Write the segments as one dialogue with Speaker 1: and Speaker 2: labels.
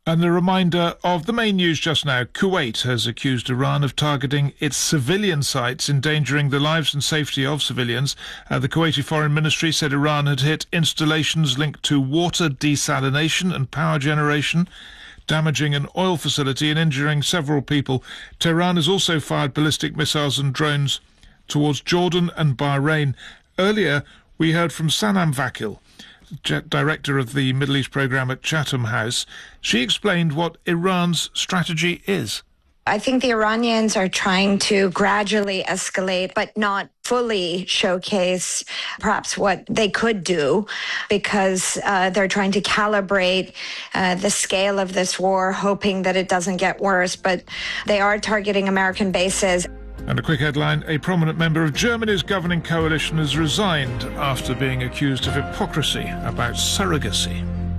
Speaker 1: And a reminder of the main news just now. Kuwait has accused Iran of targeting its civilian sites, endangering the lives and safety of civilians. The Kuwaiti Foreign Ministry said Iran had hit installations linked to water desalination and power generation, damaging an oil facility and injuring several people. Tehran has also fired ballistic missiles and drones towards Jordan and Bahrain. Earlier, we heard from Sanam Vakil, director of the Middle East programme at Chatham House. She explained what Iran's strategy is.
Speaker 2: I think the Iranians are trying to gradually escalate, but not fully showcase perhaps what they could do, because they're trying to calibrate the scale of this war, hoping that it doesn't get worse. But they are targeting American bases.
Speaker 1: And a quick headline: a prominent member of Germany's governing coalition has resigned after being accused of hypocrisy about surrogacy.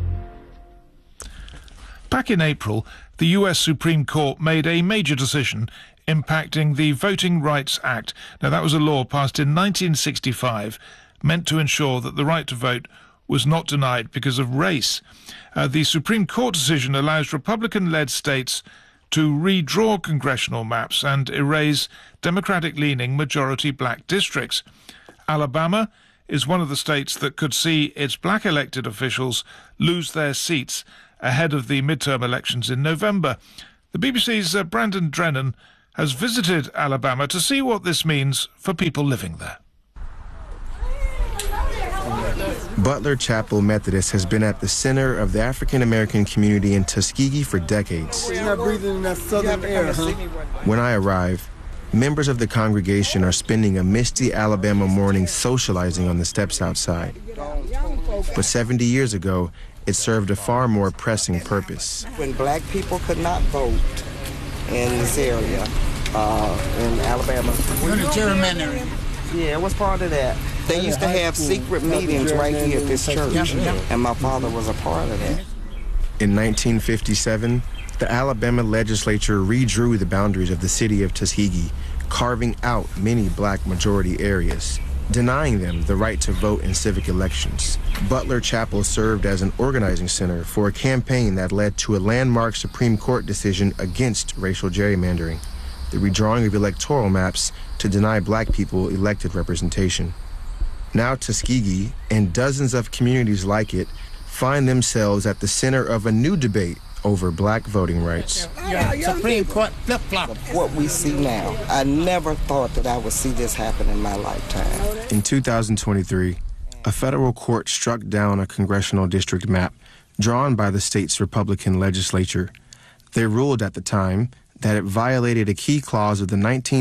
Speaker 1: Back in April, the US Supreme Court made a major decision impacting the Voting Rights Act. Now, that was a law passed in 1965, meant to ensure that the right to vote was not denied because of race. The Supreme Court decision allows Republican-led states to redraw congressional maps and erase Democratic-leaning majority black districts. Alabama is one of the states that could see its black elected officials lose their seats ahead of the midterm elections in November. The BBC's Brandon Drennan has visited Alabama to see what this means for people living there.
Speaker 3: Butler Chapel Methodist has been at the center of the African-American community in Tuskegee for decades.
Speaker 4: You're not breathing in that southern air, huh?
Speaker 3: When I arrive, members of the congregation are spending a misty Alabama morning socializing on the steps outside. But 70 years ago, it served a far more pressing purpose.
Speaker 5: When black people could not vote in this area, in Alabama.
Speaker 4: We're the gerrymandering.
Speaker 5: Yeah, it was part of that. They used to have secret meetings right here at this church, and my father was a part of that.
Speaker 3: In 1957, the Alabama legislature redrew the boundaries of the city of Tuskegee, carving out many black majority areas, denying them the right to vote in civic elections. Butler Chapel served as an organizing center for a campaign that led to a landmark Supreme Court decision against racial gerrymandering, the redrawing of electoral maps to deny black people elected representation. Now Tuskegee and dozens of communities like it find themselves at the center of a new debate over black voting rights.
Speaker 4: Supreme Court flip-flop.
Speaker 5: What we see now, I never thought that I would see this happen in my lifetime.
Speaker 3: In 2023, a federal court struck down a congressional district map drawn by the state's Republican legislature. They ruled at the time that it violated a key clause of the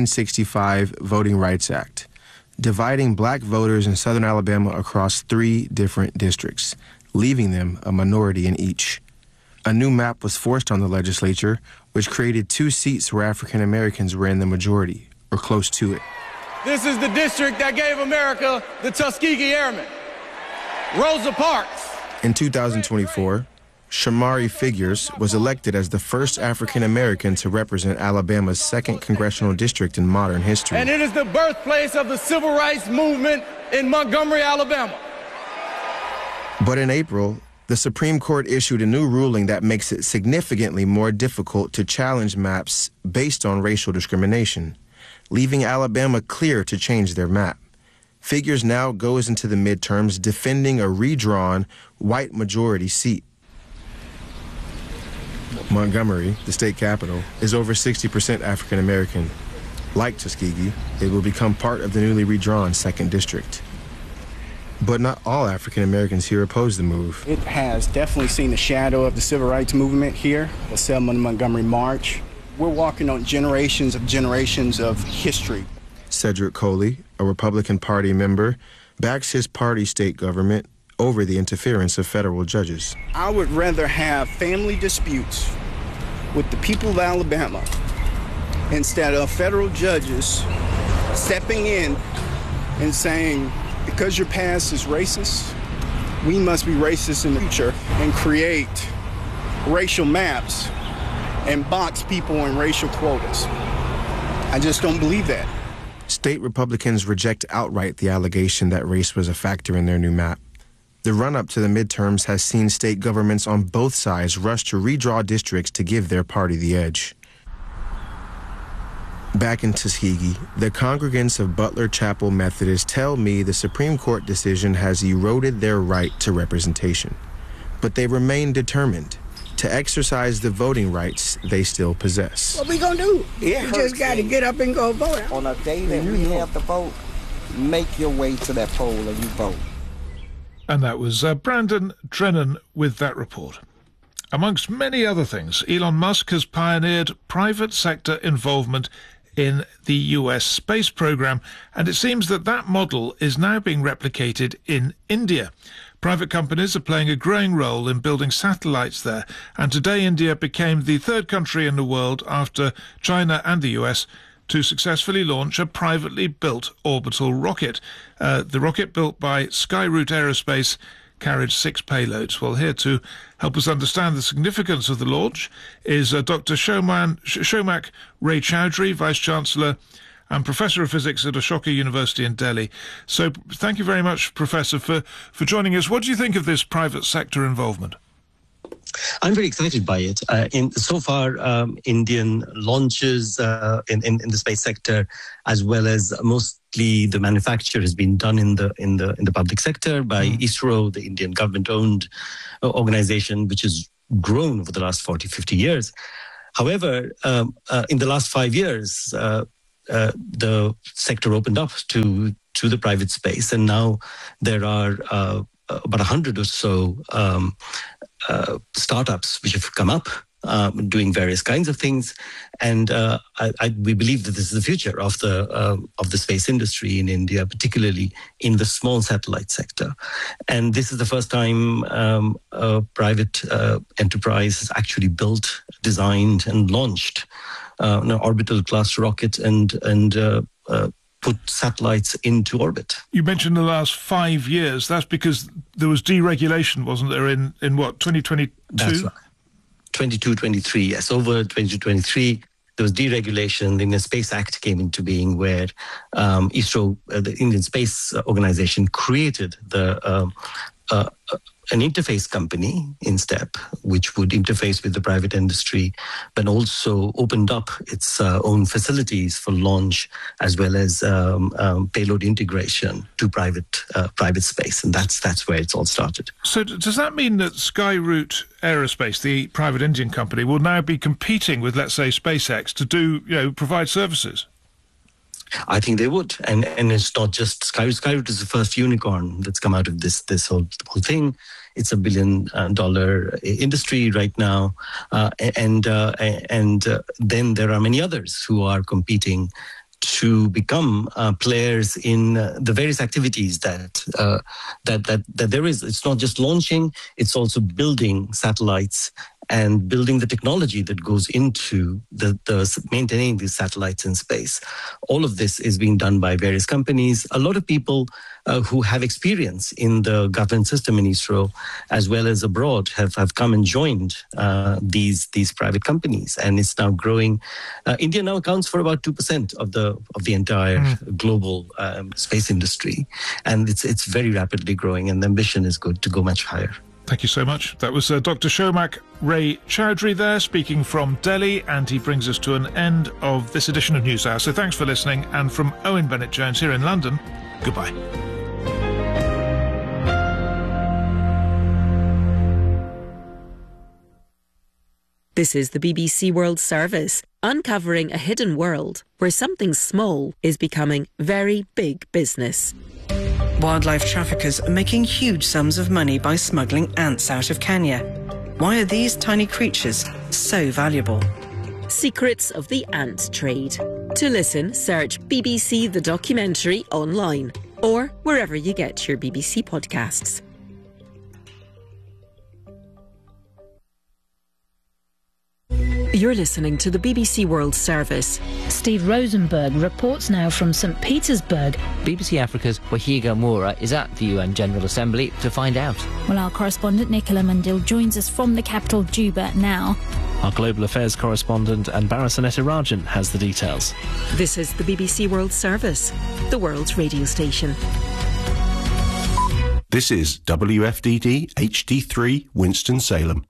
Speaker 3: 1965 Voting Rights Act, dividing black voters in southern Alabama across 3 different districts, leaving them a minority in each. A new map was forced on the legislature, which created 2 seats where African Americans were in the majority, or close to it.
Speaker 6: This is the district that gave America the Tuskegee Airmen. Rosa Parks.
Speaker 3: In 2024, Shamari Figures was elected as the first African American to represent Alabama's 2nd congressional district in modern history.
Speaker 6: And it is the birthplace of the civil rights movement in Montgomery, Alabama.
Speaker 3: But in April, the Supreme Court issued a new ruling that makes it significantly more difficult to challenge maps based on racial discrimination, leaving Alabama clear to change their map. Figures now goes into the midterms defending a redrawn white majority seat. Montgomery, the state capital, is over 60% African American. Like Tuskegee, it will become part of the newly redrawn 2nd district. But not all African Americans here oppose the move.
Speaker 7: It has definitely seen the shadow of the civil rights movement here, the Selma and Montgomery March. We're walking on generations of history.
Speaker 3: Cedric Coley, a Republican Party member, backs his party state government over the interference of federal judges.
Speaker 7: I would rather have family disputes with the people of Alabama instead of federal judges stepping in and saying, because your past is racist, we must be racist in the future, and create racial maps and box people in racial quotas. I just don't believe that.
Speaker 3: State Republicans reject outright the allegation that race was a factor in their new map. The run-up to the midterms has seen state governments on both sides rush to redraw districts to give their party the edge. Back in Tuskegee, the congregants of Butler Chapel Methodist tell me the Supreme Court decision has eroded their right to representation. But they remain determined to exercise the voting rights they still possess.
Speaker 4: What we gonna do? You just got to get up and go vote.
Speaker 5: On a day that we have to vote, make your way to that poll and you vote.
Speaker 1: And that was Brandon Drennan with that report. Amongst many other things, Elon Musk has pioneered private sector involvement in the US space program, and it seems that that model is now being replicated in India. Private companies are playing a growing role in building satellites there, and today India became the third country in the world after China and the US to successfully launch a privately built orbital rocket. The rocket, built by Skyroot Aerospace, carried 6 payloads. Well, here to help us understand the significance of the launch is Dr. Shomak Ray Chowdhury, Vice-Chancellor and Professor of Physics at Ashoka University in Delhi. So thank you very much, Professor, for joining us. What do you think of this private sector involvement?
Speaker 8: I'm very excited by it. So far, Indian launches in the space sector, as well as mostly the manufacture, has been done in the public sector by ISRO, the Indian government-owned organization, which has grown over the last 40, 50 years. However, in the last 5 years, the sector opened up to the private space, and now there are about 100 or so startups which have come up doing various kinds of things, and we believe that this is the future of the space industry in India, particularly in the small satellite sector. And this is the first time a private enterprise has actually built, designed, and launched an orbital class rocket and put satellites into orbit.
Speaker 1: You mentioned the last 5 years. That's because there was deregulation, wasn't there, in what, 2022?
Speaker 8: That's right. 22, 23, yes. Over 2023, there was deregulation. Then the Space Act came into being, where ISRO, the Indian Space Organization, created an interface company in STEP, which would interface with the private industry, but also opened up its own facilities for launch, as well as payload integration to private space, and that's where it's all started.
Speaker 1: So does that mean that Skyroot Aerospace, the private Indian company, will now be competing with, let's say, SpaceX to provide services?
Speaker 8: I think they would, and it's not just Skyroot. Skyroot is the first unicorn that's come out of this whole thing. It's $1 billion industry right now, and then there are many others who are competing to become players in the various activities that there is. It's not just launching; it's also building satellites and building the technology that goes into the maintaining these satellites in space. All of this is being done by various companies. A lot of people who have experience in the government system in ISRO, as well as abroad, have come and joined these private companies, and it's now growing. India now accounts for about 2% of the entire global space industry, and it's very rapidly growing, and the ambition is good to go much higher.
Speaker 1: Thank you so much. That was Dr. Shomak Ray Chowdhury there, speaking from Delhi, and he brings us to an end of this edition of NewsHour. So thanks for listening, and from Owen Bennett-Jones here in London, goodbye.
Speaker 9: This is the BBC World Service, uncovering a hidden world where something small is becoming very big business.
Speaker 10: Wildlife traffickers are making huge sums of money by smuggling ants out of Kenya. Why are these tiny creatures so valuable?
Speaker 9: Secrets of the ant trade. To listen, search BBC The Documentary online or wherever you get your BBC podcasts. You're listening to the BBC World Service.
Speaker 11: Steve Rosenberg reports now from St. Petersburg.
Speaker 12: BBC Africa's Wahiga Moura is at the UN General Assembly to find out.
Speaker 13: Well, our correspondent Nicola Mundil joins us from the capital, Juba, now.
Speaker 14: Our Global Affairs correspondent Anbara Sanetirajan has the details.
Speaker 9: This is the BBC World Service, the world's radio station.
Speaker 15: This is WFDD HD3 Winston-Salem.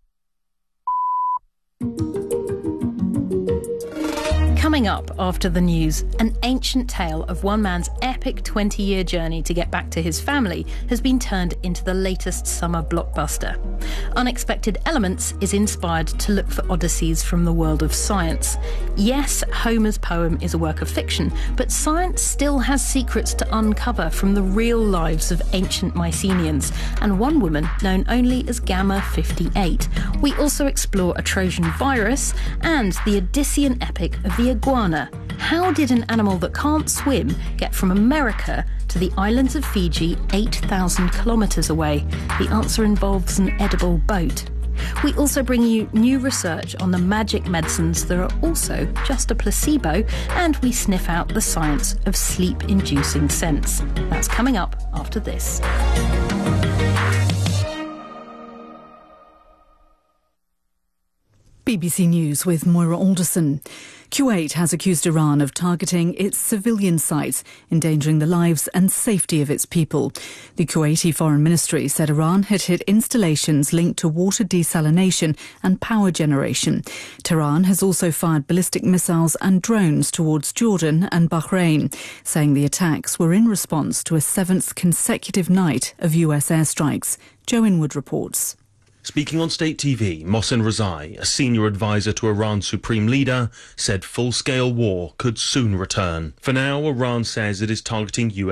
Speaker 11: Coming up after the news, an ancient tale of one man's epic 20-year journey to get back to his family has been turned into the latest summer blockbuster. Unexpected Elements is inspired to look for odysseys from the world of science. Yes, Homer's poem is a work of fiction, but science still has secrets to uncover from the real lives of ancient Mycenaeans, and one woman known only as Gamma 58. We also explore a Trojan virus and the Odyssean epic of the iguana. How did an animal that can't swim get from America to the islands of Fiji 8,000 kilometres away? The answer involves an edible boat. We also bring you new research on the magic medicines that are also just a placebo, and we sniff out the science of sleep-inducing scents. That's coming up after this.
Speaker 16: BBC News with Moira Alderson. Kuwait has accused Iran of targeting its civilian sites, endangering the lives and safety of its people. The Kuwaiti Foreign Ministry said Iran had hit installations linked to water desalination and power generation. Tehran has also fired ballistic missiles and drones towards Jordan and Bahrain, saying the attacks were in response to a 7th consecutive night of US airstrikes. Joe Inwood reports.
Speaker 17: Speaking on state TV, Mohsen Rezai, a senior advisor to Iran's supreme leader, said full-scale war could soon return. For now, Iran says it is targeting US